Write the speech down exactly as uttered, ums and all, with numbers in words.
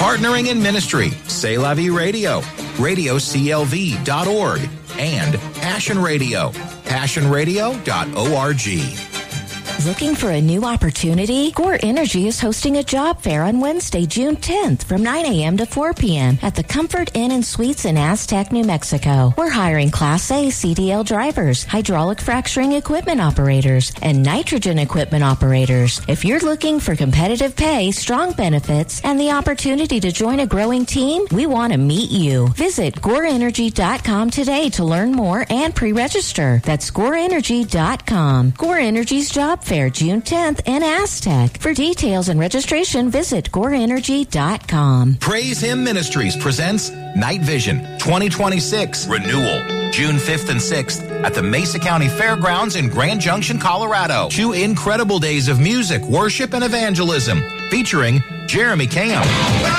Partnering in ministry, C'est La Vie Radio, radio c l v dot org, and Passion Radio, passion radio dot org. Looking for a new opportunity? Gore Energy is hosting a job fair on Wednesday, June tenth from nine a.m. to four p.m. at the Comfort Inn and Suites in Aztec, New Mexico. We're hiring Class A C D L drivers, hydraulic fracturing equipment operators, and nitrogen equipment operators. If you're looking for competitive pay, strong benefits, and the opportunity to join a growing team, we want to meet you. Visit gore energy dot com today to learn more and pre-register. That's gore energy dot com. Gore Energy's job fair, June tenth in Aztec. For details and registration, visit gore energy dot com. Praise Him Ministries presents Night Vision twenty twenty-six Renewal, June fifth and sixth at the Mesa County Fairgrounds in Grand Junction, Colorado. Two incredible days of music, worship, and evangelism featuring Jeremy Camp,